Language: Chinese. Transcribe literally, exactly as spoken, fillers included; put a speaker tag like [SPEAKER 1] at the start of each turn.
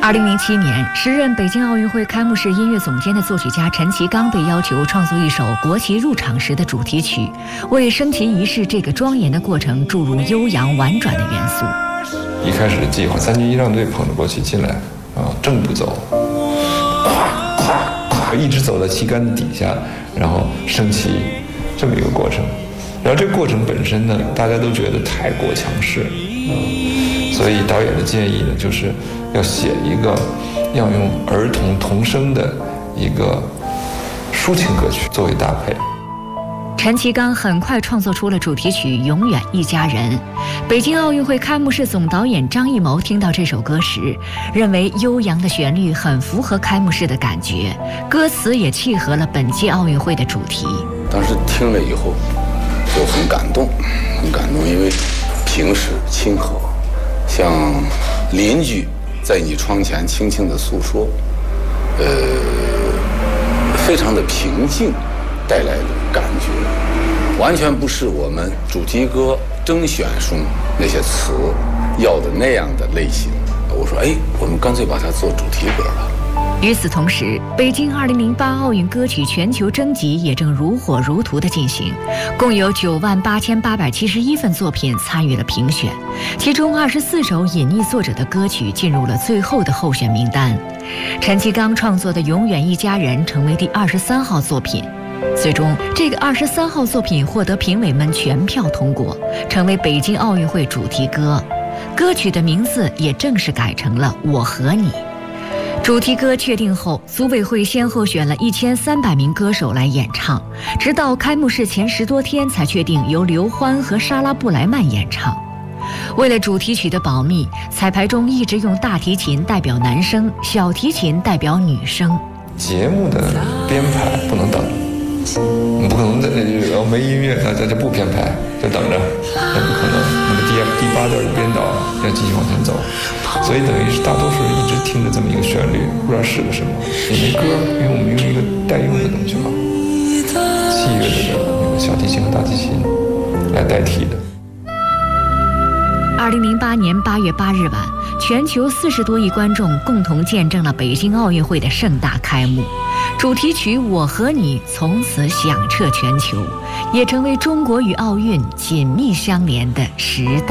[SPEAKER 1] 二零零七年，时任北京奥运会开幕式音乐总监的作曲家陈其刚被要求创作一首国旗入场时的主题曲，为升旗仪式这个庄严的过程注入悠扬婉转的元素。
[SPEAKER 2] 一开始的计划，三军仪仗队捧着国旗进来，啊，正步走，一直走到旗杆的底下，然后升旗，这么一个过程。然后这个过程本身呢，大家都觉得太过强势，嗯，所以导演的建议呢，就是要写一个要用儿童童声的一个抒情歌曲作为搭配。
[SPEAKER 1] 陈其刚很快创作出了主题曲《永远一家人》。北京奥运会开幕式总导演张艺谋听到这首歌时，认为悠扬的旋律很符合开幕式的感觉，歌词也契合了本届奥运会的主题。
[SPEAKER 3] 当时听了以后就很感动，很感动，因为平时亲和，像邻居在你窗前轻轻地诉说，呃，非常的平静带来的感觉，完全不是我们主题歌征选中那些词要的那样的类型。我说，哎，我们干脆把它做主题歌吧。
[SPEAKER 1] 与此同时，北京二零零八奥运歌曲全球征集也正如火如荼地进行，共有九万八千八百七十一份作品参与了评选，其中二十四首隐匿作者的歌曲进入了最后的候选名单。陈其刚创作的《永远一家人》成为第二十三号作品。最终，这个二十三号作品获得评委们全票通过，成为北京奥运会主题歌。歌曲的名字也正式改成了《我和你》。主题歌确定后，组委会先后选了一千三百名歌手来演唱，直到开幕式前十多天才确定由刘欢和莎拉布莱曼演唱。为了主题曲的保密，彩排中一直用大提琴代表男声，小提琴代表女声。
[SPEAKER 2] 节目的编排不能等，不可能在呃没音乐大家就不编排就等着，那不可能。那么第第八段的编导要继续往前走，所以等于是大多数人一直听着这么一个旋律，不知道是个什么，也没歌，因为我们用一个代用的东西嘛，器乐的那个小提琴和大提琴来代替的。
[SPEAKER 1] 二零零八年八月八日晚，全球四十多亿观众共同见证了北京奥运会的盛大开幕。主题曲《我和你》从此响彻全球，也成为中国与奥运紧密相连的时代。